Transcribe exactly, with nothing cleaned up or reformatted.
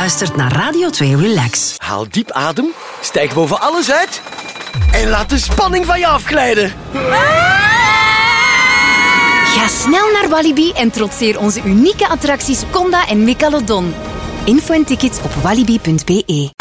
luistert naar Radio twee Relax. Haal diep adem, stijg boven alles uit en laat de spanning van je afglijden. Ga snel naar Walibi en trotseer onze unieke attracties Conda en Megalodon. Info en tickets op walibi punt be.